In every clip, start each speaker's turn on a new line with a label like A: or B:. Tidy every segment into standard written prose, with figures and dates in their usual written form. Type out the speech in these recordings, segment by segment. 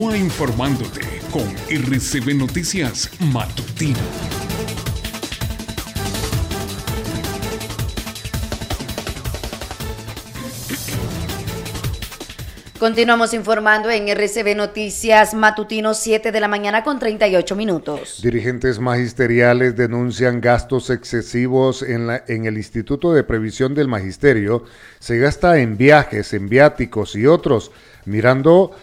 A: Informándote con RCB Noticias Matutino.
B: Continuamos informando en RCB Noticias Matutino, 7 de la mañana con 38 minutos.
C: Dirigentes magisteriales denuncian gastos excesivos en el Instituto de Previsión del Magisterio. Se gasta en viajes, en viáticos y otros, minando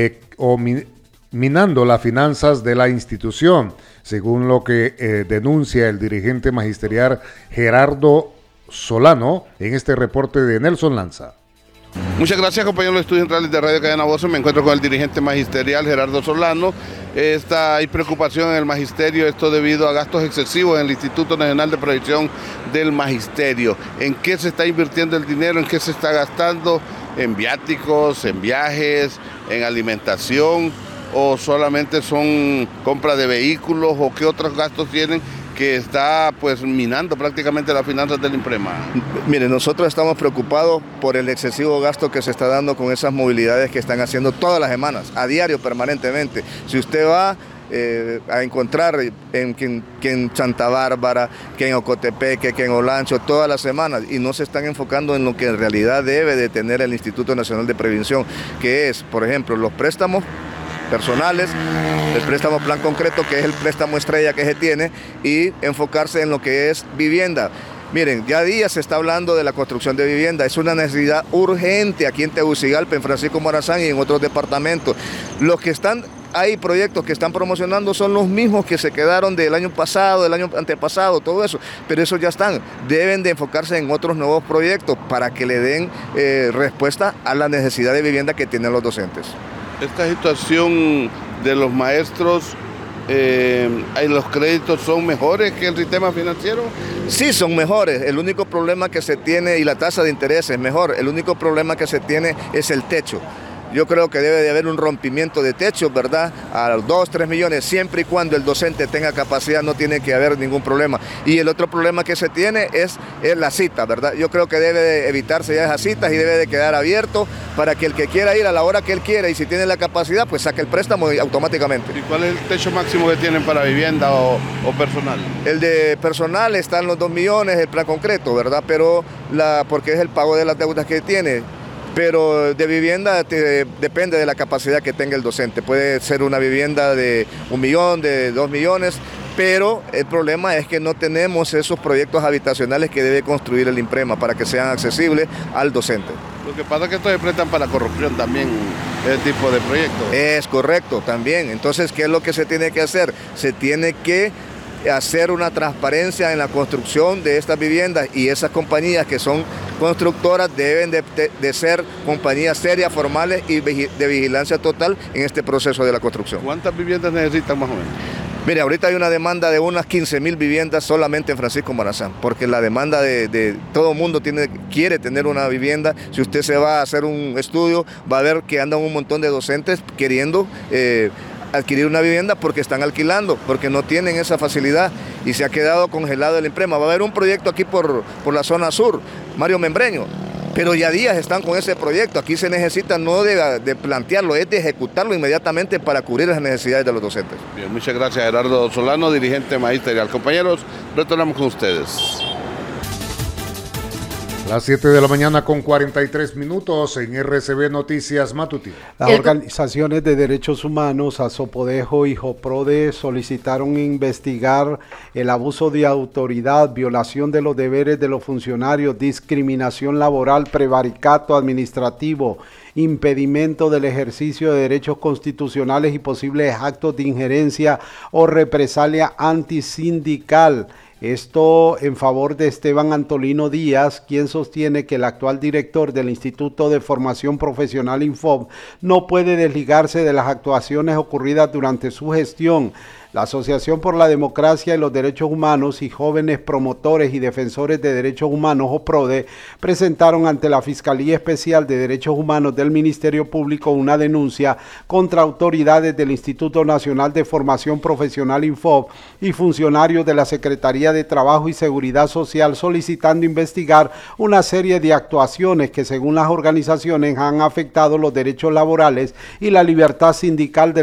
C: las finanzas de la institución, según lo que denuncia el dirigente magisterial Gerardo Solano en este reporte de Nelson Lanza.
D: Muchas gracias, compañeros de los estudios centrales de Radio Cadena Voz. Me encuentro con el dirigente magisterial Gerardo Solano. Hay preocupación en el magisterio, esto debido a gastos excesivos en el Instituto Nacional de Previsión del Magisterio. ¿En qué se está invirtiendo el dinero? ¿En qué se está gastando? ¿En viáticos, en viajes, en alimentación? ¿O solamente son compra de vehículos? ¿O qué otros gastos tienen que está pues minando prácticamente las finanzas del IMPREMA?
E: Mire, nosotros estamos preocupados por el excesivo gasto que se está dando con esas movilidades que están haciendo todas las semanas, a diario, permanentemente. Si usted va a encontrar que en Santa Bárbara, que en Ocotepeque, que en Olancho, todas las semanas, y no se están enfocando en lo que en realidad debe de tener el Instituto Nacional de Prevención, que es, por ejemplo, los préstamos personales, el préstamo plan concreto, que es el préstamo estrella que se tiene, y enfocarse en lo que es vivienda. Miren, ya días se está hablando de la construcción de vivienda, es una necesidad urgente aquí en Tegucigalpa, en Francisco Morazán y en otros departamentos. Los que están, hay proyectos que están promocionando son los mismos que se quedaron del año pasado, del año antepasado, todo eso, pero esos ya están. Deben de enfocarse en otros nuevos proyectos para que le den respuesta a la necesidad de vivienda que tienen los docentes.
D: Esta situación de los maestros, ¿los créditos son mejores que el sistema financiero?
E: Sí, son mejores. El único problema que se tiene, y la tasa de interés es mejor, el único problema que se tiene es el techo. Yo creo que debe de haber un rompimiento de techo, ¿verdad? A 2, 3 millones, siempre y cuando el docente tenga capacidad, no tiene que haber ningún problema. Y el otro problema que se tiene es la cita, ¿verdad? Yo creo que debe de evitarse ya esas citas y debe de quedar abierto para que el que quiera ir a la hora que él quiera y si tiene la capacidad, pues saque el préstamo automáticamente.
D: ¿Y cuál es el techo máximo que tienen para vivienda o personal?
E: El de personal está en los 2 millones, el plan concreto, ¿verdad? Pero porque es el pago de las deudas que tiene. Pero de vivienda depende de la capacidad que tenga el docente. Puede ser una vivienda de 1 millón, de 2 millones, pero el problema es que no tenemos esos proyectos habitacionales que debe construir el IMPREMA para que sean accesibles al docente.
D: Lo que pasa es que estos se prestan para corrupción también, ese tipo de proyectos.
E: Es correcto, también. Entonces, ¿qué es lo que se tiene que hacer? Se tiene que hacer una transparencia en la construcción de estas viviendas y esas compañías que son constructoras deben de ser compañías serias, formales y de vigilancia total en este proceso de la construcción.
D: ¿Cuántas viviendas necesitan más o menos?
E: Mire, ahorita hay una demanda de unas 15,000 viviendas solamente en Francisco Morazán, porque la demanda de todo el mundo quiere tener una vivienda. Si usted se va a hacer un estudio, va a ver que andan un montón de docentes queriendo adquirir una vivienda porque están alquilando, porque no tienen esa facilidad y se ha quedado congelado el IMPREMA. Va a haber un proyecto aquí por la zona sur, Mario Membreño, pero ya días están con ese proyecto. Aquí se necesita no de plantearlo, es de ejecutarlo inmediatamente para cubrir las necesidades de los docentes.
D: Bien, muchas gracias Gerardo Solano, dirigente magisterial. Compañeros, retornamos con ustedes.
C: Las 7 de la mañana con 43 minutos en RCB Noticias Matutino.
F: Las organizaciones de derechos humanos, Asopodejo y Joprode, solicitaron investigar el abuso de autoridad, violación de los deberes de los funcionarios, discriminación laboral, prevaricato administrativo, impedimento del ejercicio de derechos constitucionales y posibles actos de injerencia o represalia antisindical. Esto en favor de Esteban Antolino Díaz, quien sostiene que el actual director del Instituto de Formación Profesional Infob no puede desligarse de las actuaciones ocurridas durante su gestión. La Asociación por la Democracia y los Derechos Humanos y Jóvenes Promotores y Defensores de Derechos Humanos, OPRODE, presentaron ante la Fiscalía Especial de Derechos Humanos del Ministerio Público una denuncia contra autoridades del Instituto Nacional de Formación Profesional INFOP y funcionarios de la Secretaría de Trabajo y Seguridad Social, solicitando investigar una serie de actuaciones que, según las organizaciones, han afectado los derechos laborales y la libertad sindical de